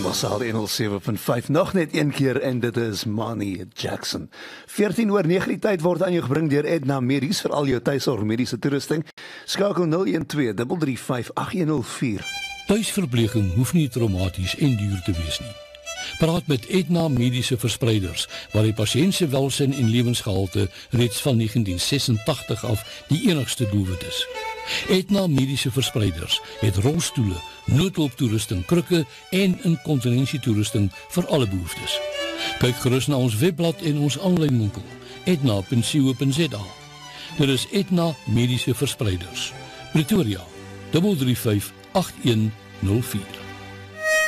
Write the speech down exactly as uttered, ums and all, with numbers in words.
Massaal honderd sewe punt vyf, nog net een keer en dit is Manny Jackson. veertien oor nege die tyd word aan jou gebring deur Edna Medies vir al jou tuisorg mediese toerusting. Skakel nul een twee drie drie vyf agt een nul vier. Tuisverpleging hoef nie traumaties en duur te wees nie. Praat met Edna Mediese Verspreiders, waar die patiënt se welsyn en lewensgehalte reeds van negentien sesentagtig af die enigste doelwit is. Edna Mediese Verspreiders het rolstoele, noodhulptoerusting, krikke en inkontinensietoerusting vir alle behoeftes. Kyk gerus na ons webblad en ons aanlyn winkel, edna punt co punt za. Dit is Edna Mediese Verspreiders, Pretoria, drie drie vyf agt een nul vier.